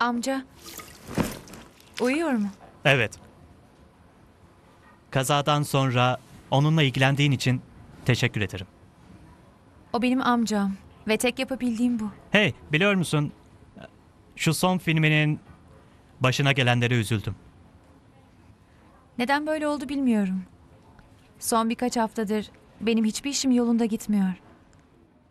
Amca, uyuyor mu? Evet. Kazadan sonra onunla ilgilendiğin için teşekkür ederim. O benim amcam ve tek yapabildiğim bu. Hey, biliyor musun? Şu son filminin başına gelenlere üzüldüm. Neden böyle oldu bilmiyorum. Son birkaç haftadır benim hiçbir işim yolunda gitmiyor.